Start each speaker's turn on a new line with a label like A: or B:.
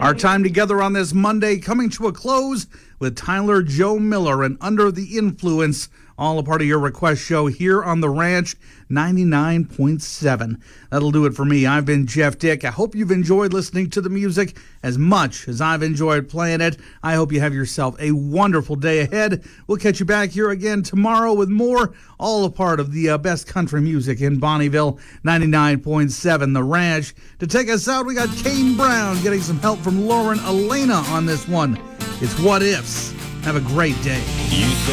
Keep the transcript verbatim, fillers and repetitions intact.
A: Our time together on this Monday coming to a close with Tyler Joe Miller and Under the Influence, all a part of your request show here on The Ranch ninety-nine point seven. That'll do it for me. I've been Jeff Dick. I hope you've enjoyed listening to the music as much as I've enjoyed playing it. I hope you have yourself a wonderful day ahead. We'll catch you back here again tomorrow with more, all a part of the uh, best country music in Bonneville, ninety-nine point seven The Ranch. To take us out, we got Kane Brown getting some help from Lauren Elena on this one. It's What Ifs. Have a great day.
B: You